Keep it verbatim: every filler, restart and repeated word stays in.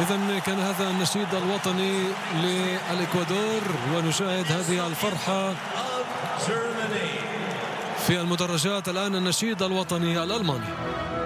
إذن كان هذا النشيد الوطني للإكوادور، ونشاهد هذه الفرحة في المدرجات الآن. النشيد الوطني الألماني.